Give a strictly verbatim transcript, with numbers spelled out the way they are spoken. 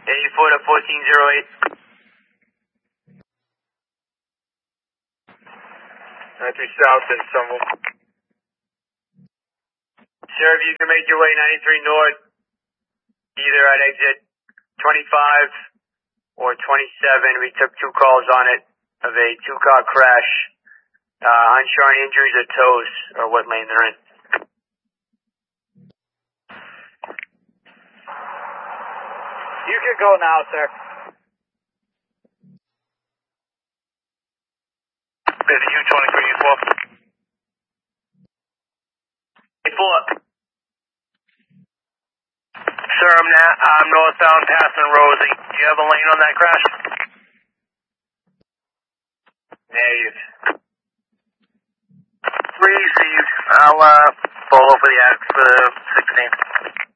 eighty-four to fourteen oh eight. ninety-three south and Somerville. Sir, if you can make your way ninety-three north, either at exit twenty-five or twenty-seven. We took two calls on it of a two-car crash. Uh, unsure on injuries or tows or what lane they're in. You can go now, sir. Busy U twenty-three, U four. eighty-four. Sir, I'm, na- I'm northbound passing Rosie. Do you have a lane on that crash? Negative. Received. I'll uh, follow for the X for the sixteen.